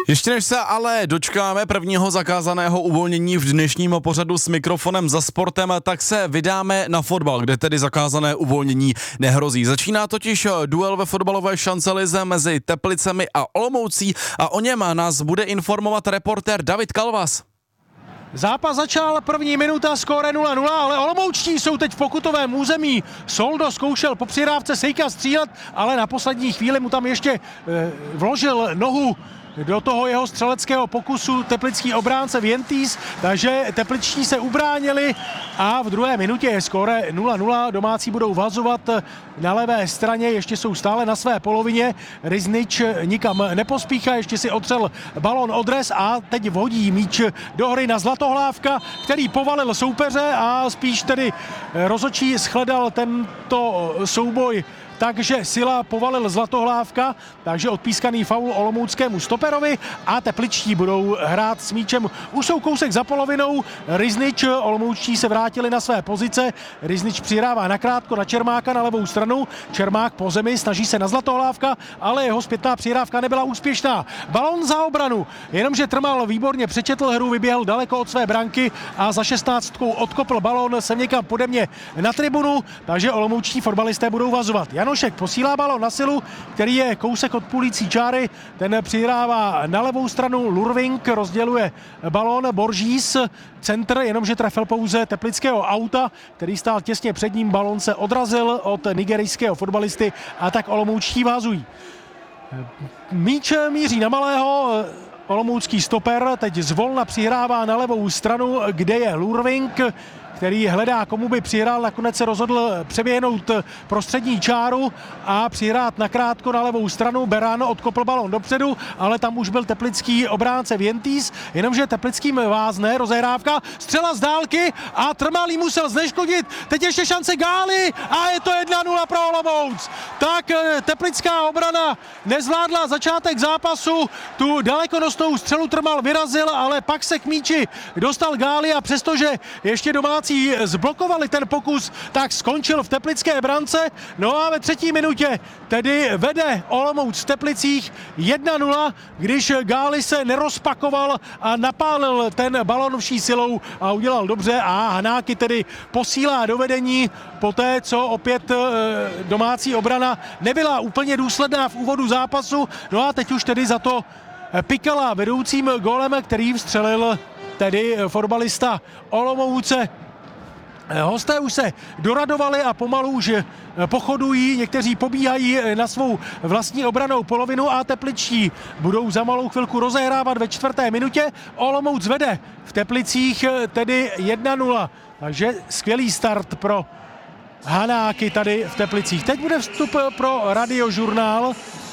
Ještě než se ale dočkáme prvního zakázaného uvolnění v dnešním pořadu s mikrofonem za sportem, tak se vydáme na fotbal, kde tedy zakázané uvolnění nehrozí. Začíná totiž duel ve fotbalové šancelize mezi Teplicemi a Olomoucí a o něm nás bude informovat reportér David Kalvas. Zápas začal, první minuta, skóre 0-0, ale olomoučtí jsou teď v pokutovém území. Soldo zkoušel po přihrávce Sejka střílet, ale na poslední chvíli mu tam ještě vložil nohu do toho jeho střeleckého pokusu teplický obránce Vientýs, takže tepličtí se ubránili a v druhé minutě je skóre 0-0. Domácí budou vazovat na levé straně, ještě jsou stále na své polovině. Riznič nikam nepospíchá, ještě si otřel balon od dres a teď vhodí míč do hry na Zlatohlávka, který povalil soupeře a spíš tedy rozhodčí shledal tento souboj takže Sila povalil Zlatohlávka, takže odpískaný faul olomouckému stoperovi a tepličtí budou hrát s míčem. Už jsou kousek za polovinou, Riznič, olomoučtí se vrátili na své pozice, Riznič přihrává nakrátko na Čermáka na levou stranu, Čermák po zemi, snaží se na Zlatohlávka, ale jeho zpětná přihrávka nebyla úspěšná. Balon za obranu, jenomže Trmal výborně přečetl hru, vyběhl daleko od své branky a za 16 odkopl balon sem někam pode mě na tribunu, takže olomoučtí fotbalisté budou vazovat. Janošek posílá balon na Silu, který je kousek od půlící čáry, ten přihrává na levou stranu, Lurvink rozděluje balon, Boržís, centr, jenomže trefil pouze teplického auta, který stál těsně před ním, balon se odrazil od nigerijského fotbalisty a tak olomoučtí vázují. Míč míří na Malého, olomoucký stoper teď zvolna přihrává na levou stranu, kde je Lurvink, který hledá, komu by přihrál, nakonec se rozhodl přeběhnout prostřední čáru a přihrát nakrátko na levou stranu. Beran odkopl balon dopředu, ale tam už byl teplický obránce Vientýs, jenomže teplickým vázne rozehrávka, střela z dálky a Trmalý musel zneškodit. Teď ještě šance Gály a je to 1-0 pro Olomouc. Tak teplická obrana nezvládla začátek zápasu, tu dalekonosnou střelu Trmal vyrazil, ale pak se k míči dostal Gály a přestože ještě domácí zblokovali ten pokus, tak skončil v teplické brance. No a ve třetí minutě tedy vede Olomouc v Teplicích 1-0, když Gály se nerozpakoval a napálil ten balon vší silou a udělal dobře a Hanáky tedy posílá do vedení poté, co opět domácí obrana nebyla úplně důsledná v úvodu zápasu. No a teď už tedy za to Pikala vedoucím gólem, který vstřelil tedy fotbalista Olomouce. Hosté už se doradovali a pomalu už pochodují, někteří pobíhají na svou vlastní obranou polovinu a tepličtí budou za malou chvilku rozehrávat ve 4. minutě. Olomouc vede v Teplicích tedy 1-0, takže skvělý start pro Hanáky tady v Teplicích. Teď bude vstup pro Radiožurnál.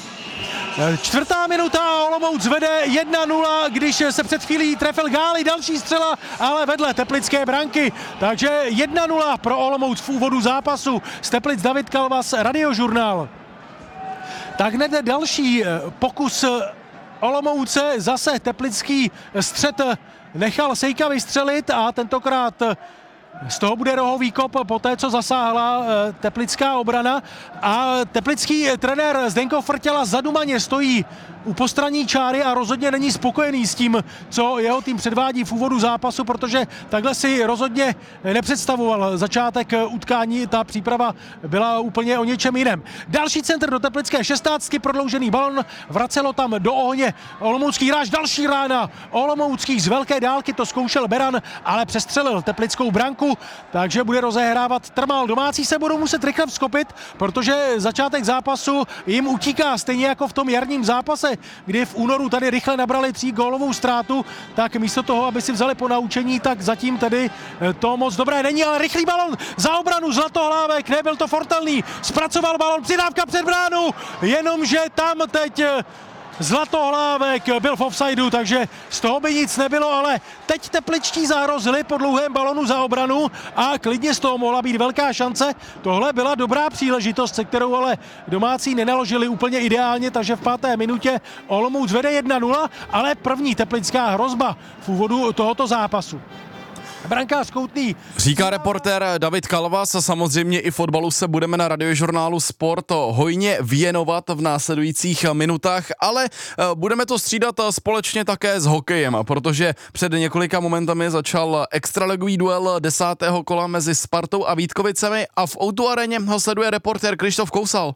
4. minuta, Olomouc vede 1-0, když se před chvílí trefil Gály, další střela, ale vedle teplické branky. Takže 1-0 pro Olomouc v úvodu zápasu. Z Teplic David Kalvas, Radiožurnál. Tak hned další pokus Olomouce, zase teplický střet nechal Sejka vystřelit a tentokrát z toho bude rohový kop poté, co zasáhla teplická obrana a teplický trenér Zdenko Frtěla zadumaně stojí u postranní čáry a rozhodně není spokojený s tím, co jeho tým předvádí v úvodu zápasu, protože takhle si rozhodně nepředstavoval začátek utkání, ta příprava byla úplně o něčem jiném. Další centr do teplické 16, prodloužený balon, vracelo tam do ohně olomoucký hráč, další rána olomouckých z velké dálky, to zkoušel Beran, ale přestřelil teplickou branku, takže bude rozehrávat Trmal. Domácí se budou muset rychle vzkopit, protože začátek zápasu jim utíká, stejně jako v tom jarním zápase, kdy v únoru tady rychle nabrali 3gólovou ztrátu, tak místo toho, aby si vzali po naučení, tak zatím tedy to moc dobré není, ale rychlý balon za obranu, Zlatohlávek, nebyl to Fortelný, zpracoval balon, přidávka před bránu, jenomže tam teď Zlatohlávek byl v offsideu, takže z toho by nic nebylo, ale teď tepličtí zahrozili po dlouhém balonu za obranu a klidně z toho mohla být velká šance. Tohle byla dobrá příležitost, se kterou ale domácí nenaložili úplně ideálně, takže v 5. minutě Olomouc vede 1-0, ale první teplická hrozba v úvodu tohoto zápasu. brankář Koutný. Říká reportér David Kalvas a samozřejmě i fotbalu se budeme na Radiožurnálu Sport hojně věnovat v následujících minutách, ale budeme to střídat společně také s hokejem, protože před několika momentami začal extraligový duel 10. kola mezi Spartou a Vítkovicemi a v O2 aréně ho sleduje reportér Krištof Kousal.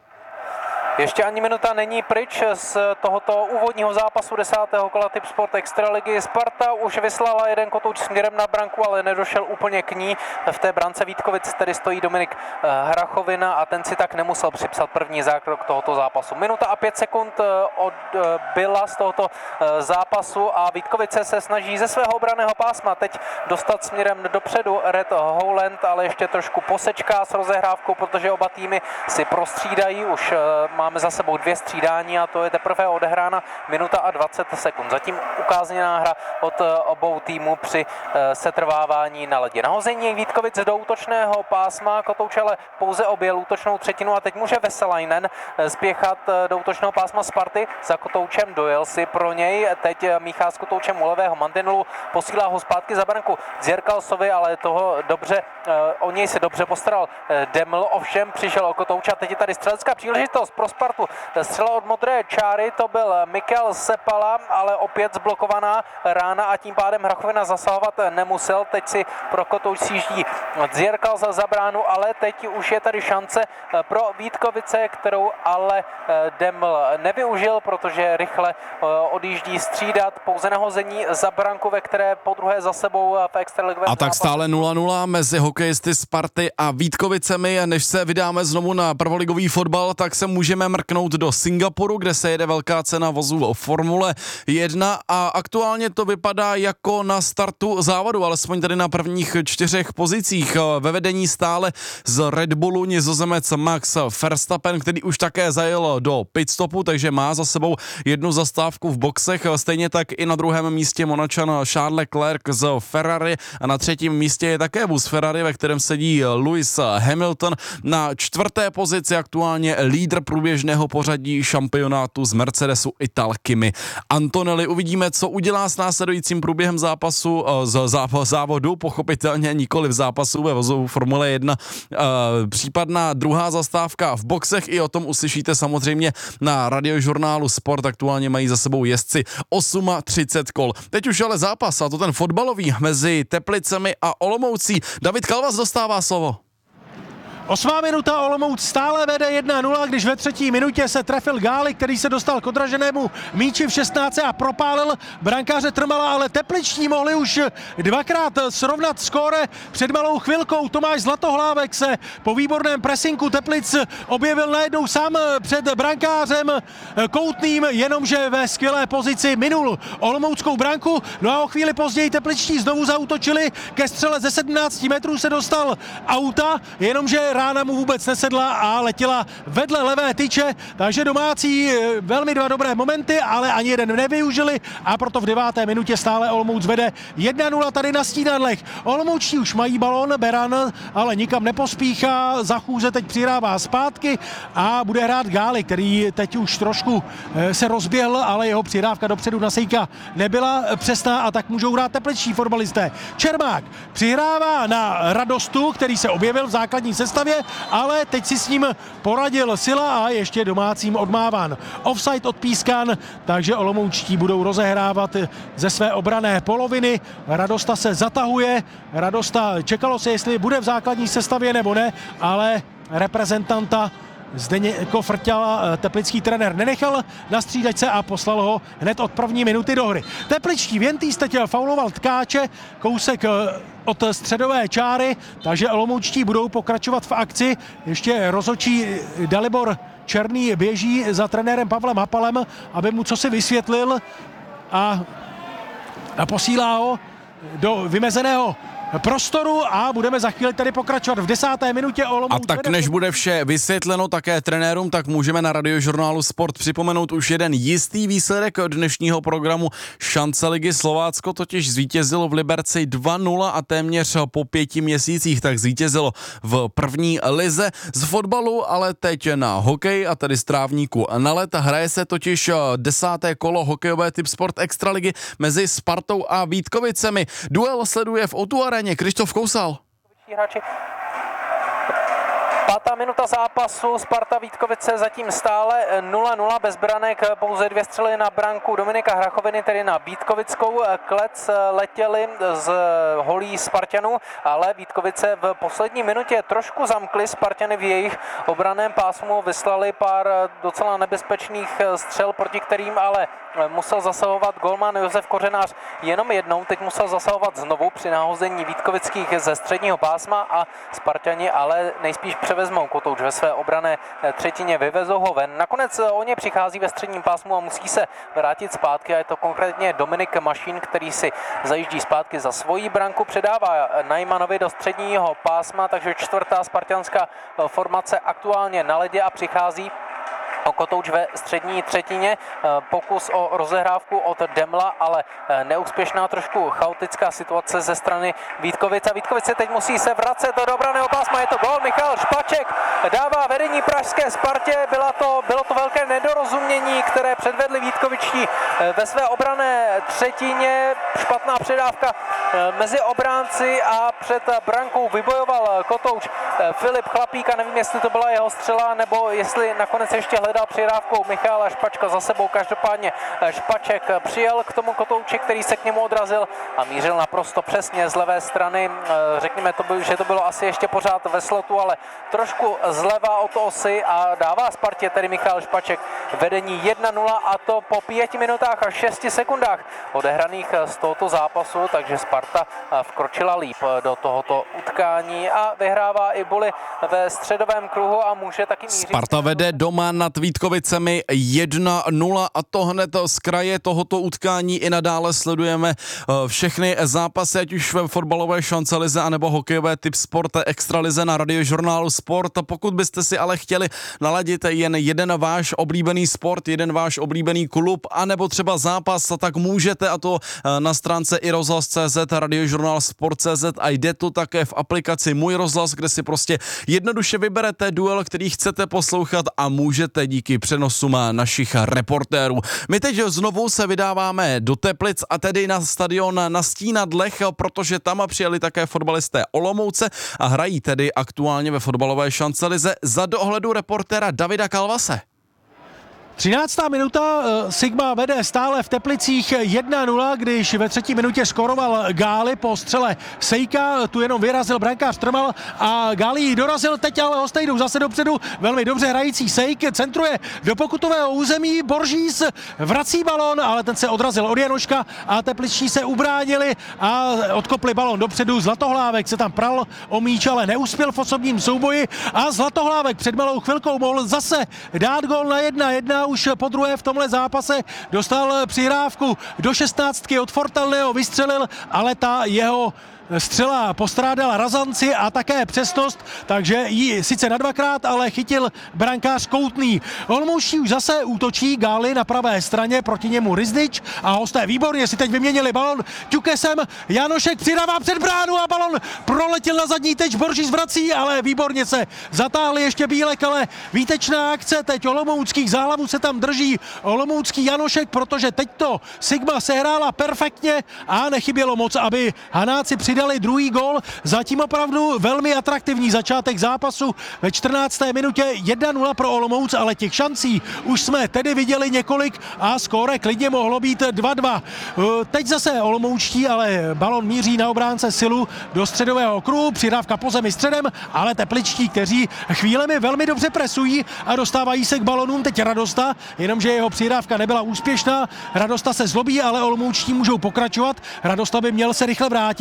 Ještě ani minuta není pryč z tohoto úvodního zápasu 10. kola Tipsport Extraligy. Sparta už vyslala jeden kotouč směrem na branku, ale nedošel úplně k ní. V té brance Vítkovic tedy stojí Dominik Hrachovina a ten si tak nemusel připsat první zákrok tohoto zápasu. Minuta a 5 sekund byla z tohoto zápasu a Vítkovice se snaží ze svého obranného pásma teď dostat směrem dopředu Red Howland, ale ještě trošku posečká s rozehrávkou, protože oba týmy si prostřídají. Už máme za sebou 2 střídání a to je teprve odehrána minuta a 20 sekund. Zatím ukázněná hra od obou týmů při setrvávání na ledě. Nahození Vítkovic do útočného pásma, kotouč ale pouze objel útočnou třetinu a teď může Veselainen spěchat do útočného pásma Sparty. Za kotoučem dojel si pro něj, teď míchá s kotoučem u levého mantinelu, posílá ho zpátky za branku Zierkalsovi, ale toho dobře, o něj se dobře postaral Deml, ovšem přišel o kotouče a teď je tady střelecká příležitost pro Spartu. Střela od modré čáry, to byl Mikel Sepala, ale opět zblokovaná rána a tím pádem Hrachovina zasahovat nemusel. Teď si pro kotouč sjíždí Zierkals za bránu, ale teď už je tady šance pro Vítkovice, kterou ale Deml nevyužil, protože rychle odjíždí střídat. Pouze nahození za branku, ve které podruhé za sebou v extraligovém A tak stále 0-0 mezi hokejisty Sparty a Vítkovicemi. Než se vydáme znovu na prvoligový fotbal, tak se můžeme mrknout do Singapuru, kde se jede velká cena vozů Formule 1 a aktuálně to vypadá jako na startu závodu, alespoň tady na prvních 4 pozicích. Ve vedení stále z Red Bullu Nizozemec Max Verstappen, který už také zajel do pitstopu, takže má za sebou jednu zastávku v boxech. Stejně tak i na druhém místě Monačan Charles Leclerc z Ferrari a na třetím místě je také vůz Ferrari, ve kterém sedí Lewis Hamilton. Na 4. pozici aktuálně lídr průběžného pořadí šampionátu z Mercedesu Ital Kimi Antonelli. Uvidíme, co udělá s následujícím průběhem zápasu závodu, pochopitelně nikoli v zápasu ve vozu Formule 1. Případná druhá zastávka v boxech, i o tom uslyšíte samozřejmě na Radiožurnálu Sport. Aktuálně mají za sebou jezdci 38 kol. Teď už ale zápas, a to ten fotbalový mezi Teplicemi a Olomoucí. David Kalvas dostává slovo. 8. minuta, Olomouc stále vede 1-0, když ve 3. minutě se trefil Gáli, který se dostal k odraženému míči v 16 a propálil brankáře Trmala, ale tepličtí mohli už dvakrát srovnat skóre před malou chvilkou. Tomáš Zlatohlávek se po výborném presinku Teplic objevil najednou sám před brankářem Koutným, jenomže ve skvělé pozici minul olomouckou branku. No a o chvíli později tepličtí znovu zaútočili, ke střele ze 17 metrů se dostal Auta, jenomže rána mu vůbec nesedla a letěla vedle levé tyče, takže domácí velmi 2 dobré momenty, ale ani jeden nevyužili a proto v 9. minutě stále Olomouc vede 1-0 tady na Stínadlech. Olomoučtí už mají balón, Beran ale nikam nepospíchá, za chůze teď přihrává zpátky a bude hrát Gáli, který teď už trošku se rozběhl, ale jeho přihrávka dopředu na Sejka nebyla přesná a tak můžou hrát tepličtí fotbalisté. Čermák přihrává na Radostu, který se objevil v základní sestavě, ale teď si s ním poradil Sila a ještě domácím odmáván. Offside odpískan, takže olomoučtí budou rozehrávat ze své obranné poloviny. Radosta se zatahuje, Radosta čekalo se, jestli bude v základní sestavě nebo ne, ale reprezentanta Zdeněka Frťala teplický trenér nenechal na střídačce a poslal ho hned od první minuty do hry. Tepličtí Věntýs teď fauloval Tkáče, kousek od středové čáry, takže olomoučtí budou pokračovat v akci. Ještě rozhodčí Dalibor Černý běží za trenérem Pavlem Hapalem, aby mu cosi vysvětlil a posílá ho do vymezeného prostoru a budeme za chvíli tedy pokračovat v 10. minutě. Olomouc A tak než bude vše vysvětleno také trenérům, tak můžeme na Radiožurnálu Sport připomenout už jeden jistý výsledek dnešního programu Šance ligy. Slovácko totiž zvítězilo v Liberci 2-0 a téměř po 5 měsících tak zvítězilo v první lize. Z fotbalu ale teď na hokej a tedy z trávníku na led. Hraje se totiž 10. kolo hokejové typ Sport Extraligy mezi Spartou a Vítkovicemi. Duel sleduje v O2 aréně Krištof Kousal. 5. minuta zápasu, Sparta Vítkovice zatím stále 0-0, bez branek, pouze 2 střely na branku Dominika Hrachoviny, tedy na vítkovickou klec letěly z holí Spartanů, ale Vítkovice v poslední minutě trošku zamkly, Spartany v jejich obraném pásmu vyslali pár docela nebezpečných střel, proti kterým ale musel zasahovat golman Josef Kořenář jenom jednou, teď musel zasahovat znovu při nahození Vítkovických ze středního pásma a Spartani ale nejspíš převezmou kotouč ve své obranné třetině, vyvezou ho ven. Nakonec o ně přichází ve středním pásmu a musí se vrátit zpátky a je to konkrétně Dominik Mašín, který si zajíždí zpátky za svoji branku, předává Najmanovi do středního pásma, takže 4. spartanská formace aktuálně na ledě a přichází o kotouč ve střední třetině. Pokus o rozehrávku od Demla, ale neúspěšná, trošku chaotická situace ze strany Vítkovic. A Vítkovice teď musí se vracet do obranného pásma. Je to gól. Michal Špaček dává vedení pražské Spartě. Bylo to velké nedorozumění, které předvedli Vítkovičtí ve své obranné třetině. Špatná předávka mezi obránci a před brankou vybojoval kotouč Filip Chlapík a nevím, jestli to byla jeho střela, nebo jestli nakonec ještě hledal přirávkou Michala Špačka za sebou. Každopádně Špaček přijel k tomu kotouči, který se k němu odrazil a mířil naprosto přesně z levé strany. Řekněme, že to bylo asi ještě pořád ve slotu, ale trošku zleva od osy a dává Spartě, tedy Michal Špaček, vedení 1-0 a to po 5 minutách a 6 sekundách odehraných z tohoto zápasu, takže Sparta vkročila líp do tohoto utkání a vyhrává i buly ve středovém kruhu a může taky mířit. Sparta vede doma nad Vítkovicemi 1-0 a to hned z kraje tohoto utkání. I nadále sledujeme všechny zápasy, ať už ve fotbalové šance lize anebo hokejové typ Sport Extralize na Radiožurnálu Sport. Pokud byste si ale chtěli naladit jen jeden váš oblíbený sport, jeden váš oblíbený klub anebo třeba zápas, tak můžete, a to na stránce i rozhlas.cz, Radiožurnál Sport.cz a jde to také v aplikaci Můj rozhlas, kde si prostě jednoduše vyberete duel, který chcete poslouchat a můžete díky přenosům našich reportérů. My teď znovu se vydáváme do Teplic a tedy na stadion na Stínadlech, protože tam přijeli také fotbalisté Olomouce a hrají tedy aktuálně ve fotbalové šance lize za dohledu reportéra Davida Kalvase. 13. minuta, Sigma vede stále v Teplicích 1-0, když ve 3. minutě skoroval Gáli po střele Sejka, tu jenom vyrazil brankář Trmal a Gáli ji dorazil, teď ale hosté jdou zase dopředu, velmi dobře hrající Sejk, centruje do pokutového území, Boržís vrací balon, ale ten se odrazil od Janoška a tepličtí se ubránili a odkopli balon dopředu, Zlatohlávek se tam pral o míč, ale neuspěl v osobním souboji a Zlatohlávek před malou chvilkou mohl zase dát gól na 1-1, už po druhé v tomhle zápase dostal přihrávku do 16 od Fortelného, vystřelil, ale ta jeho střela postrádala razanci a také přesnost, takže ji sice na 2krát, ale chytil brankář Koutný. Olomoučtí už zase útočí, Gáli na pravé straně, proti němu Rizdič a hosté výborně si teď vyměnili balon ťukesem, Janošek přidává před bránu a balon proletěl na zadní teč, Boržís vrací, ale výborně se zatáhli ještě Bílek, ale výtečná akce teď Olomouckých, za hlavu se tam drží olomoucký Janošek, protože teď to Sigma sehrála perfektně a nechybělo moc, aby Hanáci přidali druhý gól. Zatím opravdu velmi atraktivní začátek zápasu ve 14. minutě 1-0 pro Olomouc, ale těch šancí už jsme tedy viděli několik a skóre klidně mohlo být 2-2. Teď zase Olomoučtí, ale balon míří na obránce Silu do středového kruhu, přidávka po zemi středem, ale tepličtí, kteří chvílemi velmi dobře presují a dostávají se k balonům. Teď Radosta, jenomže jeho přidávka nebyla úspěšná. Radosta se zlobí, ale Olomoučtí můžou pokračovat. Radosta by měl se rychle vrátit na své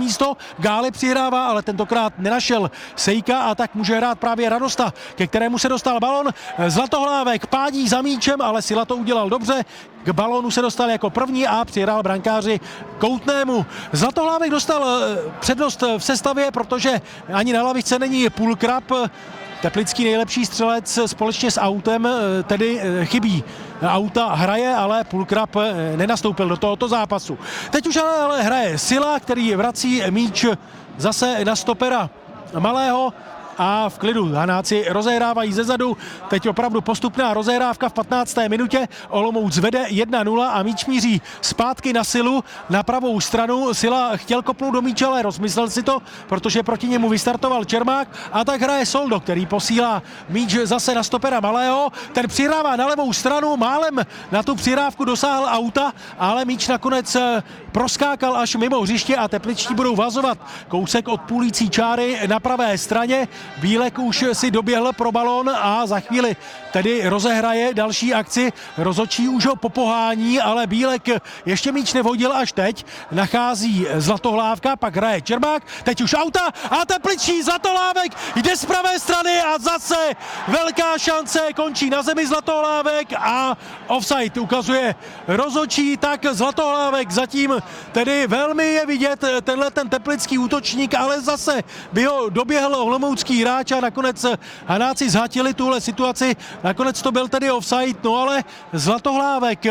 místo. Gáli přihrává, ale tentokrát nenašel Sejka a tak může hrát právě Radosta, ke kterému se dostal balon. Zlatohlávek pádí za míčem, ale Sila to udělal dobře. K balónu se dostal jako první a přihrál brankáři Koutnému. Zlatohlávek dostal přednost v sestavě, protože ani na lavičce není Pulkrab. Teplický nejlepší střelec společně s Autem tedy chybí. Auta hraje, ale Pulkrab nenastoupil do tohoto zápasu. Teď už ale hraje Sila, který vrací míč zase na stopera Malého a v klidu Hanáci rozehrávají zezadu. Teď opravdu postupná rozehrávka v 15. minutě. Olomouc vede 1-0 a míč míří zpátky na Silu na pravou stranu. Sila chtěl kopnout do míče, ale rozmyslel si to, protože proti němu vystartoval Čermák a tak hraje Soldo, který posílá míč zase na stopera Malého. Ten přihrává na levou stranu, málem na tu přihrávku dosáhl Auta, ale míč nakonec proskákal až mimo hřiště a tepličtí budou vazovat kousek od půlící čáry na pravé straně. Bílek už si doběhl pro balón a za chvíli tedy rozehraje další akci. Rozhodčí už ho popohání, ale Bílek ještě míč nevodil až teď. Nachází Zlatohlávka, pak hraje Čermák, teď už Auta a tepličtí Zlatohlávek jde z pravé strany a zase velká šance, končí na zemi Zlatohlávek a offside ukazuje rozhodčí, tak Zlatohlávek zatím tedy velmi je vidět tenhle ten teplický útočník, ale zase by ho doběhl olomoucký hráč a nakonec Hanáci zhatili tuhle situaci. Nakonec to byl tedy offside, no ale Zlatohlávek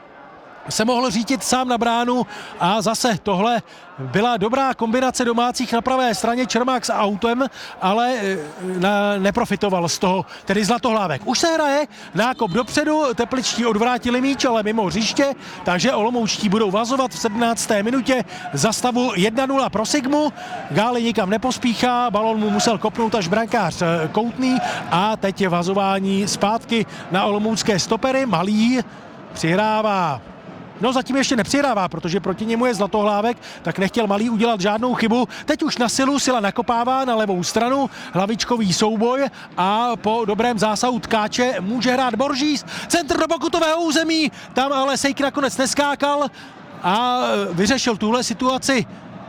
se mohl řítit sám na bránu a zase tohle byla dobrá kombinace domácích na pravé straně, Čermák s Autem, ale neprofitoval z toho tedy Zlatohlávek. Už se hraje nákop dopředu, tepličtí odvrátili míč, ale mimo hřiště, takže olomoučtí budou vazovat v 17. minutě za stavu 1-0 pro Sigmu. Gáli nikam nepospíchá, balon mu musel kopnout až brankář Koutný a teď je vazování zpátky na olomoucké stopery. Malý přihrává. No zatím ještě nepřihrává, protože proti němu je Zlatohlávek, tak nechtěl Malý udělat žádnou chybu. Teď už na Silu, Sila nakopává na levou stranu, hlavičkový souboj a po dobrém zásahu Tkáče může hrát Boržís. Centr do pokutového území, tam ale Sejk nakonec neskákal a vyřešil tuhle situaci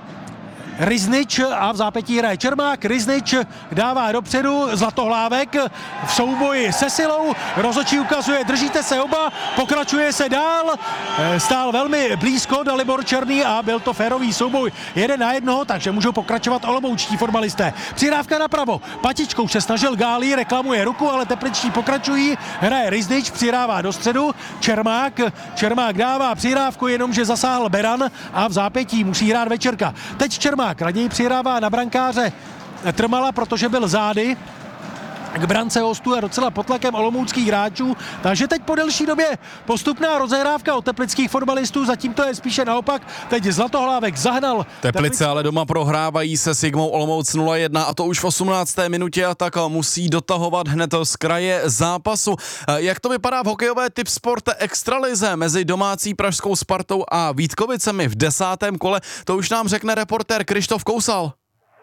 Riznič a v zápětí hraje Čermák. Riznič dává dopředu, Zlatohlávek v souboji se Silou. Rozhodčí ukazuje, držíte se oba, pokračuje se dál. Stál velmi blízko Dalibor Černý a byl to férový souboj 1-1, takže můžou pokračovat olomoučtí fotbalisté. Přihrávka napravo. Patičkou se snažil Gálí, reklamuje ruku, ale tepličtí pokračují. Hraje Riznič, přihrává do středu. Čermák dává přihrávku, jenomže zasáhl Beran a v zápětí musí hrát Večerka. Teď Čermák raději přihrává na brankáře Trmala, protože byl zády k brance hostů a docela pod tlakem olomouckých hráčů. Takže teď po delší době postupná rozehrávka od teplických fotbalistů, zatím to je spíše naopak. Teď Zlatohlávek zahnal. Teplice ale doma prohrávají se Sigmou Olomouc 0-1 a to už v 18. minutě a tak musí dotahovat hned z kraje zápasu. Jak to vypadá v hokejové Tipsport Extralize mezi domácí pražskou Spartou a Vítkovicemi v 10. kole? To už nám řekne reportér Krištof Kousal.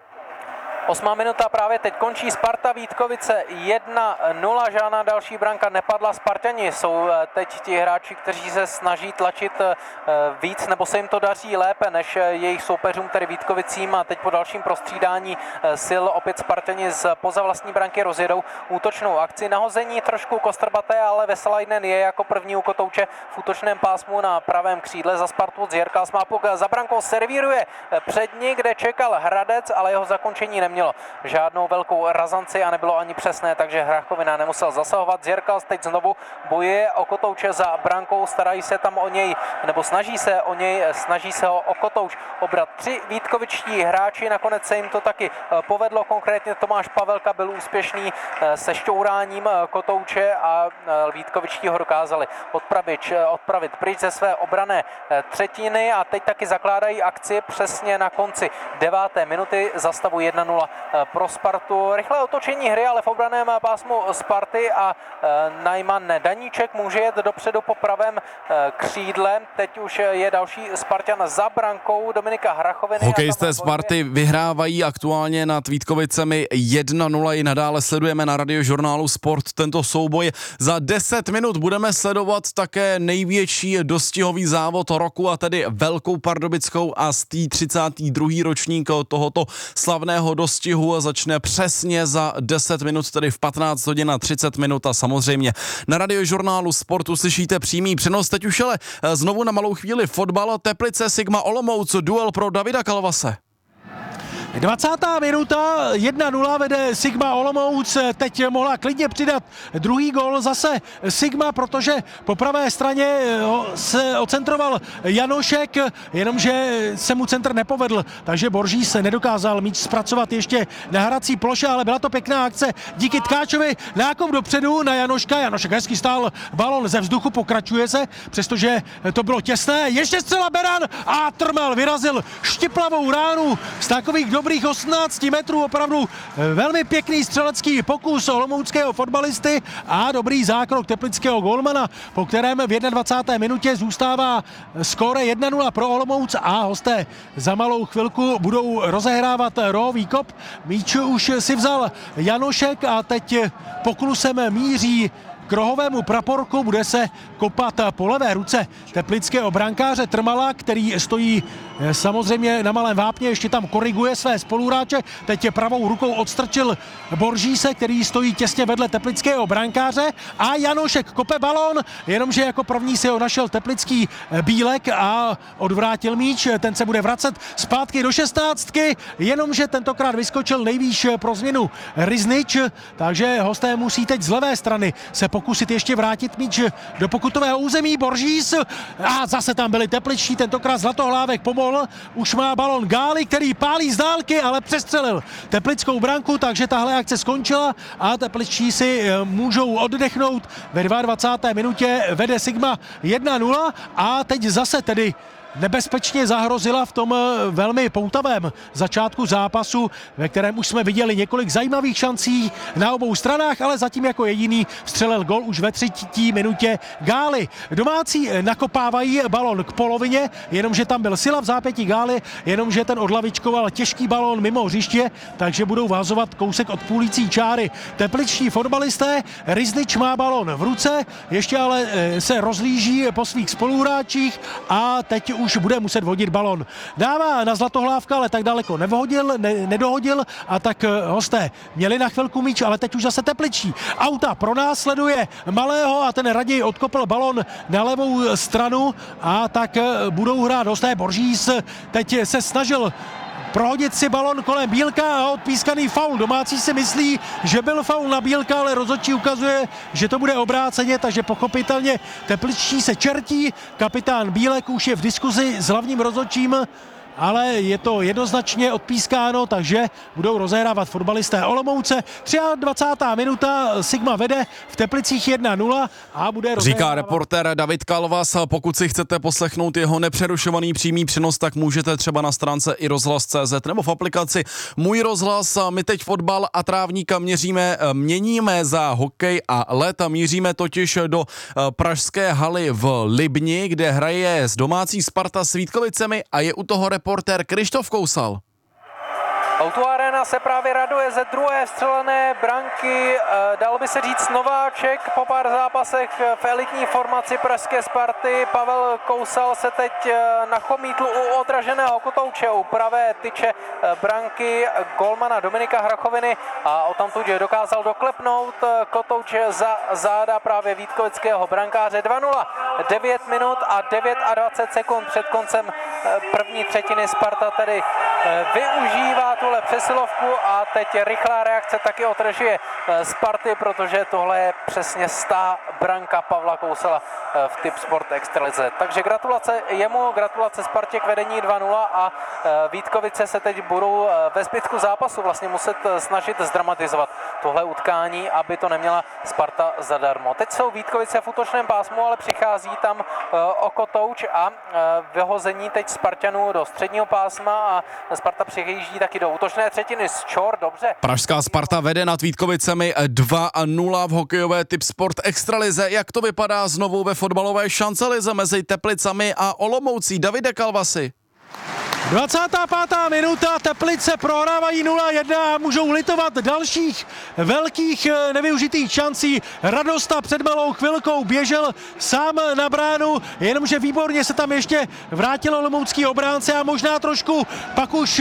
8. minuta právě teď končí, Sparta Vítkovice 1-0, žádná další branka nepadla. Spartani jsou teď ti hráči, kteří se snaží tlačit víc, nebo se jim to daří lépe než jejich soupeřům, tedy Vítkovicím, a teď po dalším prostřídání sil opět Spartani poza vlastní branky rozjedou útočnou akci. Nahození trošku kostrbaté, ale Veselainen je jako první u kotouče v útočném pásmu na pravém křídle za Spartu. Zjerkals má puk za brankou, servíruje přední, kde čekal Hradec, ale jeho zakončení nemělo žádnou velkou razanci a nebylo ani přesné, takže Hrachovina nemusel zasahovat. Zjerkals teď znovu bojuje o kotouče za brankou, starají se tam o něj, nebo snaží se ho o kotouč obrat 3 vítkovičtí hráči, nakonec se jim to taky povedlo, konkrétně Tomáš Pavelka byl úspěšný se šťouráním kotouče a vítkovičtí ho dokázali odpravit pryč ze své obranné třetiny a teď taky zakládají akci přesně na konci 9. minuty za stavu 1-0 2-0 pro Spartu. Rychlé otočení hry, ale v obraném pásmu Sparty a Najman Daníček může jet dopředu po pravém křídle. Teď už je další Spartan za brankou Dominika Hrachoviny. Hokejisté Sparty vyhrávají aktuálně nad Vítkovicemi 1-0. I nadále sledujeme na Radiožurnálu Sport tento souboj. Za 10 minut budeme sledovat také největší dostihový závod roku, a tedy Velkou Pardubickou, a z té 32. ročník tohoto slavného dostihu začne přesně za 10 minut, tedy v 15 hodin a 30 minut, a samozřejmě na Radiožurnálu Sport uslyšíte přímý přenos. Teď už ale znovu na malou chvíli fotbal. Teplice Sigma Olomouc, duel pro Davida Kalvase. 20. minuta, 1-0 vede Sigma Olomouc, teď mohla klidně přidat druhý gól zase Sigma, protože po pravé straně se ocentroval Janošek, jenomže se mu centr nepovedl, takže Boržís se nedokázal míč zpracovat ještě na hrací ploše, ale byla to pěkná akce díky Tkáčovi, nákop dopředu na Janoška, Janošek hezky stál balon ze vzduchu, pokračuje se, přestože to bylo těsné, ještě střela Beran a Trmal vyrazil štiplavou ránu z takových dobrých 18 metrů, opravdu velmi pěkný střelecký pokus olomouckého fotbalisty a dobrý zákrok teplického gólmana, po kterém v 21. minutě zůstává skóre 1-0 pro Olomouc a hosté za malou chvilku budou rozehrávat rohový kop. Míč už si vzal Janošek a teď poklusem míří k rohovému praporku, bude se kopat po levé ruce teplického brankáře Trmala, který stojí samozřejmě na malém vápně, ještě tam koriguje své spoluhráče, teď pravou rukou odstrčil Boržíse, který stojí těsně vedle teplického brankáře a Janošek kope balón, jenomže jako první si ho našel teplický Bílek a odvrátil míč, ten se bude vracet zpátky do 16, jenomže tentokrát vyskočil nejvýš pro změnu Riznič, takže hosté musí teď z levé strany se pokusit ještě vrátit míč do pokutového území. Boržís a zase tam byli tepličtí, tentokrát Zlatohlávek pomohl, už má balon Gáli, který pálí z dálky, ale přestřelil teplickou branku, takže tahle akce skončila a tepličtí si můžou oddechnout. Ve 22. minutě vede Sigma 1-0 a teď zase tedy nebezpečně zahrozila v tom velmi poutavém začátku zápasu, ve kterém už jsme viděli několik zajímavých šancí na obou stranách, ale zatím jako jediný vstřelil gol už ve 3. minutě Gáli. Domácí nakopávají balon k polovině, jenomže tam byl sila v zápětí Gáli, jenomže ten odlavičkoval těžký balon mimo hřiště, takže budou vázovat kousek od půlící čáry. Tepličtí fotbalisté, Riznič má balon v ruce, ještě ale se rozlíží po svých spoluhráčích a teď už bude muset vodit balon. Dává na Zlatohlávka, ale tak daleko nedohodil a tak hosté měli na chvilku míč, ale teď už zase tepličí. Auta pronásleduje Malého a ten raději odkopl balon na levou stranu a tak budou hrát hosté. Boržís teď se snažil prohodit si balon kolem Bílka a odpískaný faul. Domácí si myslí, že byl faul na Bílka, ale rozhodčí ukazuje, že to bude obráceně, takže pochopitelně tepličtí se čertí. Kapitán Bílek už je v diskuzi s hlavním rozhodčím, ale je to jednoznačně odpískáno, takže budou rozehrávat fotbalisté Olomouce. 23. minuta, Sigma vede v Teplicích 1-0 a bude rozehrávat. Říká reportér David Kalvas. Pokud si chcete poslechnout jeho nepřerušovaný přímý přenos, tak můžete třeba na stránce iRozhlas.cz nebo v aplikaci Můj rozhlas. My teď fotbal a trávníka měníme za hokej a led a míříme totiž do pražské haly v Libni, kde hraje z domácí Sparta s Vítkovicemi a je u toho reportér Krištof Kousal. O2 Arena se právě raduje ze druhé střelené branky, dalo by se říct nováček po pár zápasech v elitní formaci pražské Sparty. Pavel Kousal se teď nachomítl u odraženého kotouče, u pravé tyče branky golmana Dominika Hrachoviny a odtamtud dokázal doklepnout kotouč za záda právě vítkovického brankáře. 2-0, 9 minut a 29 sekund před koncem první třetiny. Sparta tedy využívá tuhle přesilovku a teď rychlá reakce taky od režie Sparty, protože tohle je přesně 100. branka Pavla Kousala v Tipsport Extralize. Takže gratulace jemu, gratulace Spartě k vedení 2-0 a Vítkovice se teď budou ve zbytku zápasu vlastně muset snažit zdramatizovat tohle utkání, aby to neměla Sparta zadarmo. Teď jsou Vítkovice v útočném pásmu, ale přichází tam Okotouč a vyhození teď Spartanů do středního pásma a Sparta přijíždí taky do útočné třetiny. Šor, dobře. Pražská Sparta vede nad Vítkovicemi 2-0 v hokejové Tipsport Extralize. Jak to vypadá znovu ve fotbalové šancelize mezi Teplicami a Olomoucí? Davide Kalvasi. 25. minuta, Teplice prohrávají 0-1 a můžou litovat dalších velkých nevyužitých šancí. Radosta před malou chvilkou běžel sám na bránu, jenomže výborně se tam ještě vrátil olomoucký obránce a možná trošku pak už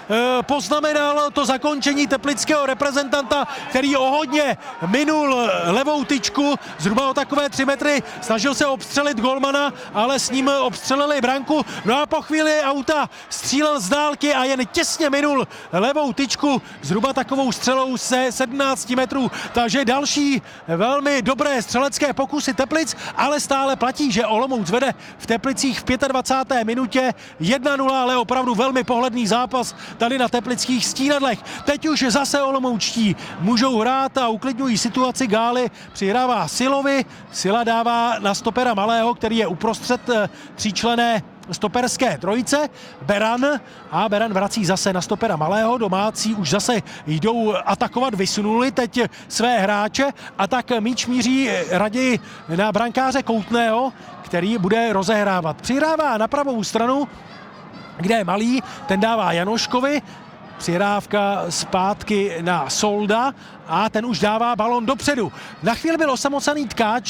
poznamenal to zakončení teplického reprezentanta, který o hodně minul levou tyčku, zhruba o takové 3 metry, snažil se obstřelit golmana, ale s ním obstřelili branku. No a po chvíli auta střílel z dálky a jen těsně minul levou tyčku, zhruba takovou střelou se 17 metrů. Takže další velmi dobré střelecké pokusy Teplic, ale stále platí, že Olomouc vede v Teplicích v 25. minutě 1-0, ale opravdu velmi pohledný zápas tady na teplických stínadlech. Teď už zase olomoučtí můžou hrát a uklidňují situaci. Gály přihrává Silovi, Sila dává na stopera Malého, který je uprostřed tříčlenné stoperské trojice, Beran vrací zase na stopera Malého, domácí už zase jdou atakovat, vysunuli teď své hráče a tak míč míří raději na brankáře Koutného, který bude rozehrávat. Přihrává na pravou stranu, kde je Malý, ten dává Janoškovi, přihrávka zpátky na Solda a ten už dává balon dopředu. Na chvíli byl osamocený Tkáč,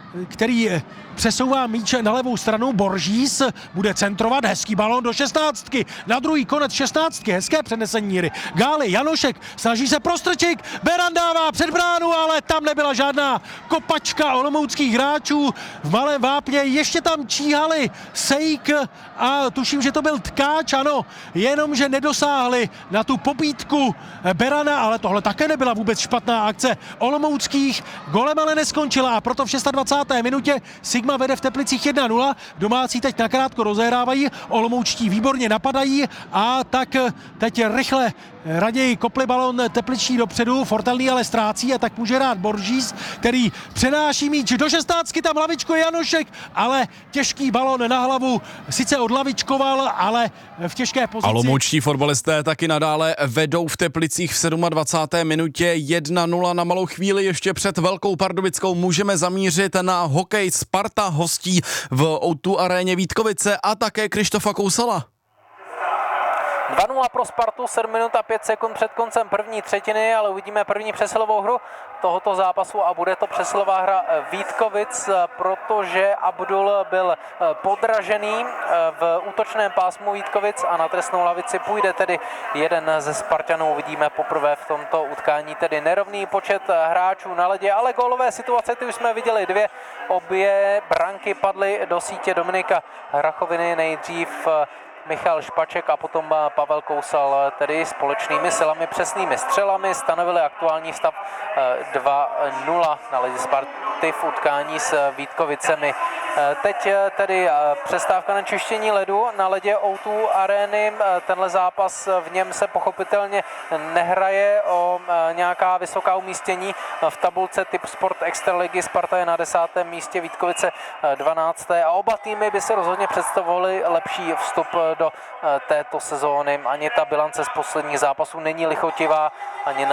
který přesouvá míč na levou stranu. Boržís bude centrovat, hezký balon do 16. Na druhý konec 16. Hezké přenesení míry. Gály, Janošek snaží se prostrčit, Beran dává před bránu, ale tam nebyla žádná kopačka olomouckých hráčů. V malém vápně ještě tam číhali Sejk a tuším, že to byl Tkáč, ano, jenomže nedosáhli na tu pobídku Berana, ale tohle také nebyla vůbec špatná akce olomouckých. Golem ale neskončila a proto v 26. minutě Sigma vede v Teplicích 1-0. Domácí teď nakrátko rozehrávají, olomoučtí výborně napadají a tak teď rychle raději kopli balon tepličtí dopředu, Fortelný ale ztrácí a tak může hrát Boržís, který přenáší míč do 16, tam hlavičko Janošek, ale těžký balon na hlavu sice odlavičkoval, ale v těžké pozici. A olomoučtí fotbalisté taky nadále vedou v Teplicích v 27. minutě 1-0. Na malou chvíli ještě před Velkou Pardubickou můžeme zamířit na hokej. Sparta hostí v O2 aréně Vítkovice a také Krištofa Kousala. 2-0 pro Spartu, 7 minut a 5 sekund před koncem první třetiny, ale uvidíme první přesilovou hru tohoto zápasu a bude to přesilová hra Vítkovic, protože Abdul byl podražený v útočném pásmu Vítkovic a na trestnou lavici půjde tedy jeden ze Spartanů. Uvidíme poprvé v tomto utkání tedy nerovný počet hráčů na ledě, ale gólové situace, ty už jsme viděli 2, obě branky padly do sítě Dominika Hrachoviny, nejdřív Michal Špaček a potom Pavel Kousal, tedy společnými silami, přesnými střelami stanovili aktuální stav 2-0 na ledě Sparty v utkání s Vítkovicemi. Teď tedy přestávka na čištění ledu na ledě O2 arény. Tenhle zápas, v něm se pochopitelně nehraje o nějaká vysoká umístění v tabulce Tipsport Extraligy. Sparta je na 10. místě, Vítkovice 12. a oba týmy by se rozhodně představovali lepší vstup do této sezóny. Ani ta bilance z posledních zápasů není lichotivá, ani